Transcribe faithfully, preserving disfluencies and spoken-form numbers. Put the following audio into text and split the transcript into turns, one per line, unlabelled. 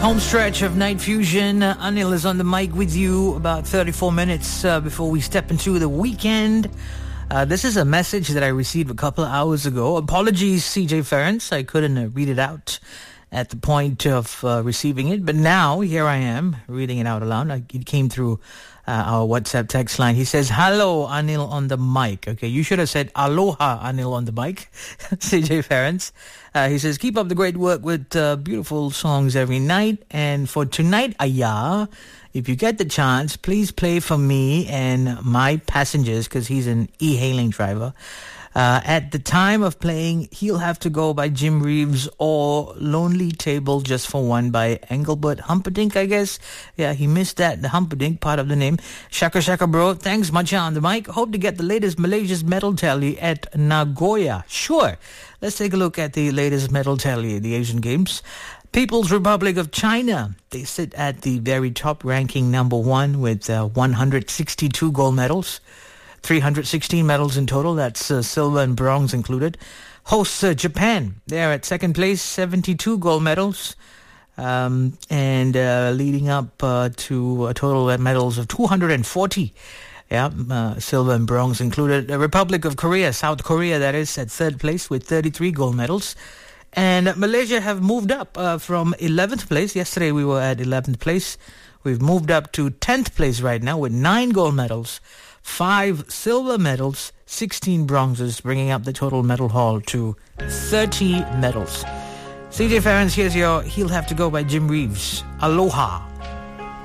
Home stretch of Night Fusion. Uh, Anil is on the mic with you about thirty-four minutes uh, before we step into the weekend. Uh, this is a message that I received a couple of hours ago. Apologies, C J Ference. I couldn't uh, read it out at the point of uh, receiving it. But now, here I am, reading it out aloud. I, it came through uh, our WhatsApp text line. He says, hello, Anil on the mic. Okay, you should have said, aloha, Anil on the mic. C J Ference. Uh, he says, keep up the great work with uh, beautiful songs every night. And for tonight, Aya, if you get the chance, please play for me and my passengers, because he's an e-hailing driver. Uh, at the time of playing, He'll Have to Go by Jim Reeves or Lonely Table Just for One by Engelbert Humperdinck, I guess. Yeah, he missed that, the Humperdinck part of the name. Shaka Shaka Bro, thanks much on the mic. Hope to get the latest Malaysia's medal tally at Nagoya. Sure. Let's take a look at the latest medal tally at the Asian Games. People's Republic of China, they sit at the very top, ranking number one with uh, one hundred sixty-two gold medals. three hundred sixteen medals in total. That's uh, silver and bronze included. Hosts uh, Japan. They're at second place, seventy-two gold medals. Um, and uh, leading up uh, to a total of medals of two hundred forty. Yeah, uh, silver and bronze included. The Republic of Korea, South Korea, that is, at third place with thirty-three gold medals. And Malaysia have moved up uh, from eleventh place. Yesterday we were at eleventh place. We've moved up to tenth place right now with nine gold medals, five silver medals, sixteen bronzes, bringing up the total medal haul to thirty medals. C J Ference, here's your He'll Have to Go by Jim Reeves. Aloha.